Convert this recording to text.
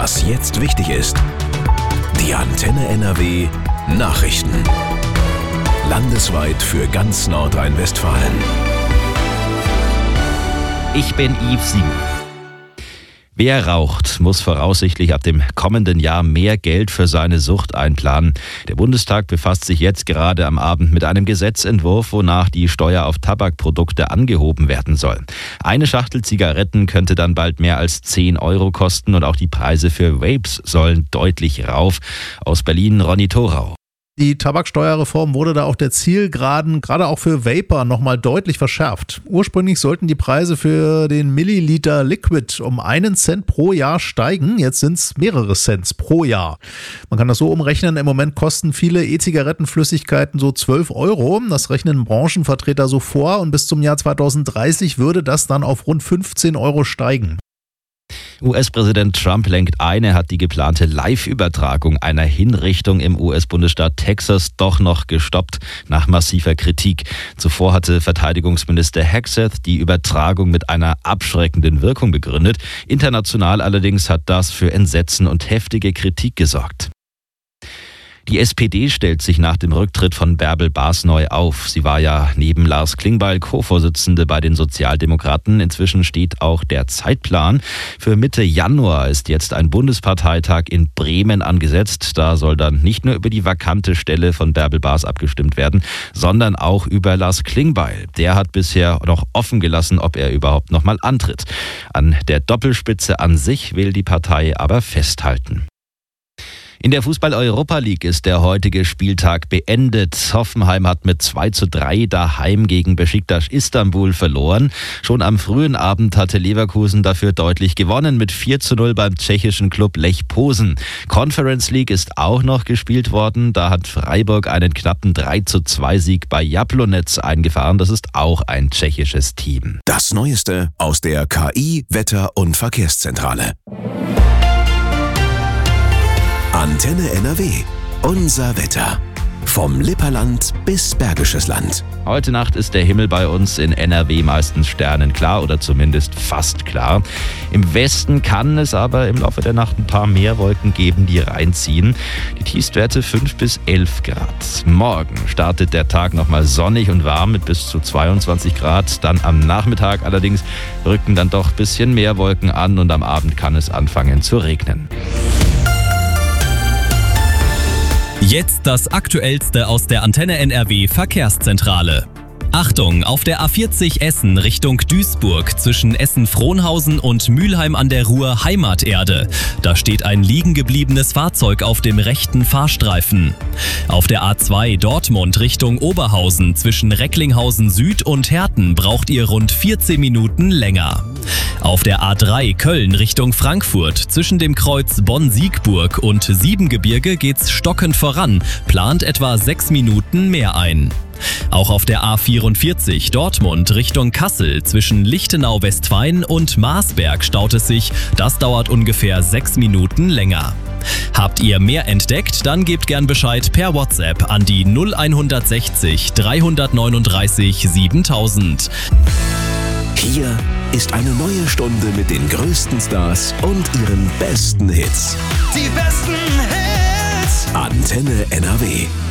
Was jetzt wichtig ist. Die Antenne NRW Nachrichten. Landesweit für ganz Nordrhein-Westfalen. Ich bin Yves Simon. Wer raucht, muss voraussichtlich ab dem kommenden Jahr mehr Geld für seine Sucht einplanen. Der Bundestag befasst sich jetzt gerade am Abend mit einem Gesetzentwurf, wonach die Steuer auf Tabakprodukte angehoben werden soll. Eine Schachtel Zigaretten könnte dann bald mehr als 10 Euro kosten und auch die Preise für Vapes sollen deutlich rauf. Aus Berlin Ronny Thorau. Die Tabaksteuerreform wurde da auf der Zielgeraden gerade auch für Vapor nochmal deutlich verschärft. Ursprünglich sollten die Preise für den Milliliter Liquid um 1 Cent pro Jahr steigen. Jetzt sind es mehrere Cents pro Jahr. Man kann das so umrechnen. Im Moment kosten viele E-Zigarettenflüssigkeiten so 12 Euro. Das rechnen Branchenvertreter so vor. Und bis zum Jahr 2030 würde das dann auf rund 15 Euro steigen. US-Präsident Trump lenkt ein, er hat die geplante Live-Übertragung einer Hinrichtung im US-Bundesstaat Texas doch noch gestoppt, nach massiver Kritik. Zuvor hatte Verteidigungsminister Hegseth die Übertragung mit einer abschreckenden Wirkung begründet. International allerdings hat das für Entsetzen und heftige Kritik gesorgt. Die SPD stellt sich nach dem Rücktritt von Bärbel Baas neu auf. Sie war ja neben Lars Klingbeil Co-Vorsitzende bei den Sozialdemokraten. Inzwischen steht auch der Zeitplan. Für Mitte Januar ist jetzt ein Bundesparteitag in Bremen angesetzt. Da soll dann nicht nur über die vakante Stelle von Bärbel Baas abgestimmt werden, sondern auch über Lars Klingbeil. Der hat bisher noch offen gelassen, ob er überhaupt noch mal antritt. An der Doppelspitze an sich will die Partei aber festhalten. In der Fußball-Europa League ist der heutige Spieltag beendet. Hoffenheim hat mit 2:3 daheim gegen Beşiktaş Istanbul verloren. Schon am frühen Abend hatte Leverkusen dafür deutlich gewonnen mit 4:0 beim tschechischen Klub Lech Posen. Conference League ist auch noch gespielt worden. Da hat Freiburg einen knappen 3:2-Sieg bei Jablonec eingefahren. Das ist auch ein tschechisches Team. Das Neueste aus der KI, Wetter- und Verkehrszentrale. Antenne NRW. Unser Wetter. Vom Lipperland bis Bergisches Land. Heute Nacht ist der Himmel bei uns in NRW meistens sternenklar oder zumindest fast klar. Im Westen kann es aber im Laufe der Nacht ein paar mehr Wolken geben, die reinziehen. Die Tiefstwerte 5 bis 11 Grad. Morgen startet der Tag nochmal sonnig und warm mit bis zu 22 Grad. Dann am Nachmittag allerdings rücken dann doch ein bisschen mehr Wolken an und am Abend kann es anfangen zu regnen. Jetzt das Aktuellste aus der Antenne NRW Verkehrszentrale. Achtung, auf der A40 Essen Richtung Duisburg zwischen Essen-Frohnhausen und Mülheim an der Ruhr Heimaterde. Da steht ein liegen gebliebenes Fahrzeug auf dem rechten Fahrstreifen. Auf der A2 Dortmund Richtung Oberhausen zwischen Recklinghausen Süd und Herten braucht ihr rund 14 Minuten länger. Auf der A3 Köln Richtung Frankfurt zwischen dem Kreuz Bonn-Siegburg und Siebengebirge geht's stockend voran, plant etwa 6 Minuten mehr ein. Auch auf der A44 Dortmund Richtung Kassel zwischen Lichtenau-Westfalen und Marsberg staut es sich. Das dauert ungefähr 6 Minuten länger. Habt ihr mehr entdeckt? Dann gebt gern Bescheid per WhatsApp an die 0160 339 7000. Hier ist eine neue Stunde mit den größten Stars und ihren besten Hits. Die besten Hits. Antenne NRW.